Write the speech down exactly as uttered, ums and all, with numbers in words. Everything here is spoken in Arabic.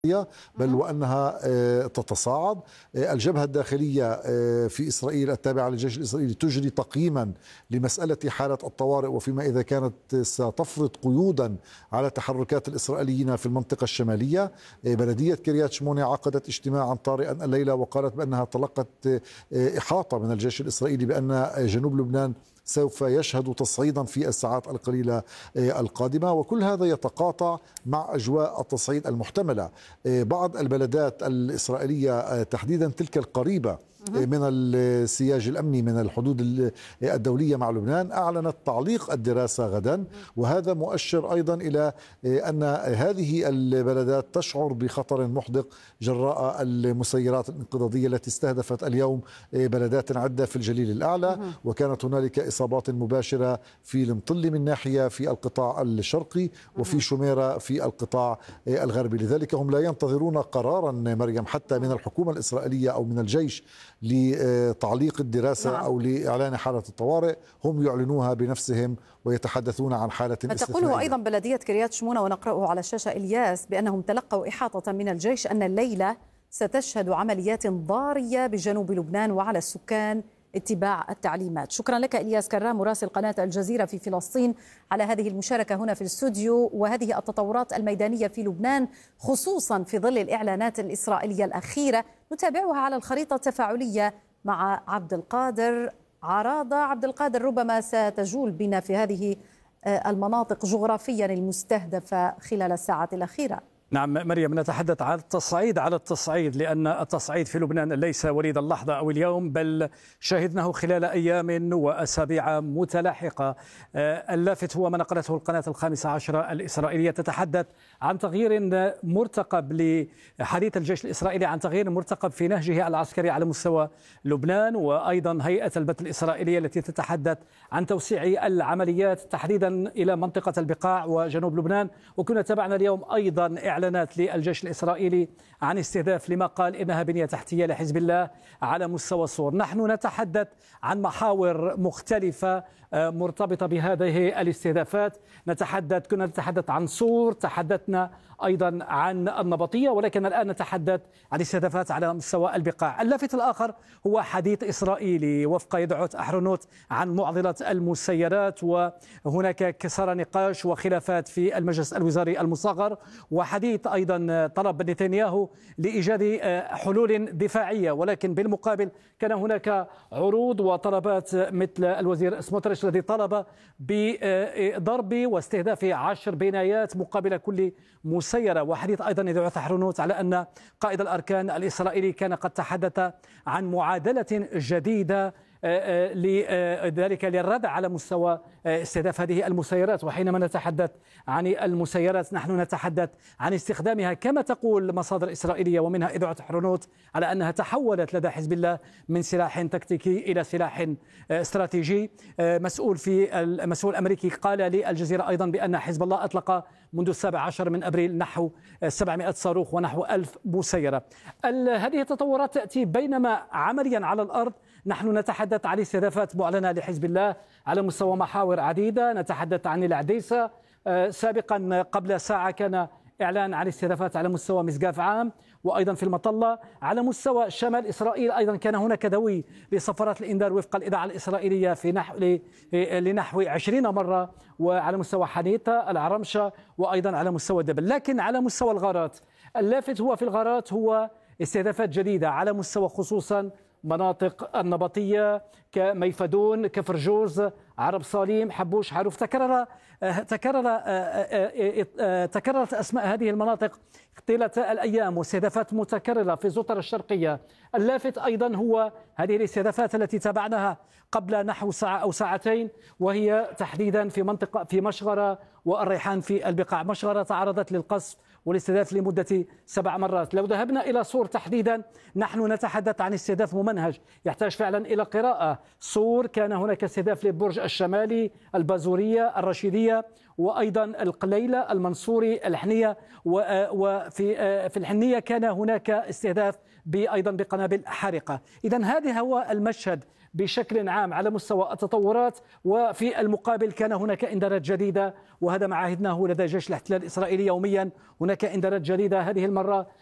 بل وأنها تتصاعد. الجبهة الداخلية في إسرائيل التابعة للجيش الإسرائيلي تجري تقييما لمسألة حالة الطوارئ، وفيما إذا كانت ستفرض قيودا على تحركات الإسرائيليين في المنطقة الشمالية. بلدية كريات شمونة عقدت اجتماعا طارئا الليلة وقالت بأنها تلقت إحاطة من الجيش الإسرائيلي بأن جنوب لبنان سوف يشهد تصعيدا في الساعات القليلة القادمة، وكل هذا يتقاطع مع أجواء التصعيد المحتملة. بعض البلدات الإسرائيلية تحديدا تلك القريبة من السياج الأمني من الحدود الدولية مع لبنان أعلنت تعليق الدراسة غدا، وهذا مؤشر أيضا إلى أن هذه البلدات تشعر بخطر محدق جراء المسيرات الانقضاضية التي استهدفت اليوم بلدات عدة في الجليل الأعلى، وكانت هنالك إصابات مباشرة في المطل من ناحية في القطاع الشرقي وفي شميرة في القطاع الغربي. لذلك هم لا ينتظرون قرارا مريم حتى من الحكومة الإسرائيلية أو من الجيش لتعليق الدراسة نعم. أو لإعلان حالة الطوارئ، هم يعلنوها بنفسهم ويتحدثون عن حالة استثنائية. تقوله أيضا بلدية كريات شمونة ونقرأه على الشاشة إلياس بأنهم تلقوا إحاطة من الجيش أن الليلة ستشهد عمليات ضارية بجنوب لبنان وعلى السكان اتباع التعليمات. شكرا لك إلياس كرام مراسل قناة الجزيرة في فلسطين على هذه المشاركة هنا في الاستوديو وهذه التطورات الميدانية في لبنان خصوصا في ظل الإعلانات الإسرائيلية الأخيرة نتابعها على الخريطة التفاعلية مع عبد القادر عراضة. عبد القادر، ربما ستجول بنا في هذه المناطق جغرافيا المستهدفة خلال الساعات الأخيرة. نعم مريم، نتحدث عن التصعيد على التصعيد، لأن التصعيد في لبنان ليس وليد اللحظة أو اليوم، بل شاهدناه خلال أيام وأسابيع متلاحقة. اللافت هو ما نقلته القناة الخامسة عشرة الإسرائيلية تتحدث عن تغيير مرتقب لحديث الجيش الإسرائيلي، عن تغيير مرتقب في نهجه العسكري على مستوى لبنان، وأيضا هيئة البث الإسرائيلية التي تتحدث عن توسيع العمليات تحديدا إلى منطقة البقاع وجنوب لبنان. وكنا تابعنا اليوم أيضا إعلانات للجيش الإسرائيلي عن استهداف لما قال إنها بنية تحتية لحزب الله على مستوى الصور. نحن نتحدث عن محاور مختلفة مرتبطة بهذه الاستهدافات. نتحدث كنا نتحدث عن صور، تحدثنا أيضا عن النبطية، ولكن الآن نتحدث عن استهدافات على مستوى البقاع. اللافت الآخر هو حديث إسرائيلي وفق يدعوت أحرونوت عن معضلة المسيرات، وهناك كسر نقاش وخلافات في المجلس الوزاري المصغر، وحديث أيضا طلب نتنياهو لإيجاد حلول دفاعية، ولكن بالمقابل كان هناك عروض وطلبات مثل الوزير سموتريتش الذي طلب بضرب واستهداف عشر بنايات مقابل كل مسيرة. وحديث أيضا يدعو أحرونوت على أن قائد الأركان الإسرائيلي كان قد تحدث عن معادلة جديدة لذلك للردع على مستوى استهداف هذه المسيرات. وحينما نتحدث عن المسيرات نحن نتحدث عن استخدامها كما تقول مصادر إسرائيلية ومنها إذاعة أحرونوت على أنها تحولت لدى حزب الله من سلاح تكتيكي إلى سلاح استراتيجي. مسؤول في المسؤول الأمريكي قال للجزيرة أيضا بأن حزب الله أطلق منذ السابع عشر من أبريل نحو سبعمائة صاروخ ونحو ألف مسيرة. هذه التطورات تأتي بينما عمليا على الأرض نحن نتحدث عن استهدافات معلنة لحزب الله على مستوى محاور عديدة. نتحدث عن العديسة، سابقا قبل ساعة كان إعلان عن استهدافات على مستوى مسقاف عام، وأيضا في المطلة. على مستوى شمال إسرائيل أيضا كان هناك دوي لصفارات الإنذار وفق الإذاعة الإسرائيلية في نحو لنحو عشرين مرة، وعلى مستوى حنيطة العرمشة وأيضا على مستوى دبل. لكن على مستوى الغارات اللافت هو في الغارات هو استهدافات جديدة على مستوى خصوصا مناطق النبطية كميفدون، كفرجوز، عرب صاليم، حبوش، حروف. تكرر تكرر تكررت أسماء هذه المناطق طيلة الأيام، واستهدافات متكررة في زوطر الشرقية. اللافت أيضا هو هذه الاستهدافات التي تابعناها قبل نحو ساعة أو ساعتين، وهي تحديدا في منطقة في مشغرة والريحان في البقاع. مشغرة تعرضت للقصف والاستهداف لمدة سبع مرات. لو ذهبنا إلى صور تحديدا نحن نتحدث عن استهداف ممنهج يحتاج فعلا إلى قراءة. صور كان هناك استهداف للبرج الشمالي، البازورية، الرشيدية، وأيضا القليلة، المنصوري، الحنية. وفي في الحنية كان هناك استهداف أيضا بقنابل حارقة. إذن هذا هو المشهد بشكل عام على مستوى التطورات. وفي المقابل كان هناك إنذارات جديدة، وهذا ما عهدناه لدى جيش الاحتلال الإسرائيلي يوميا. هناك إنذارات جديدة هذه المرة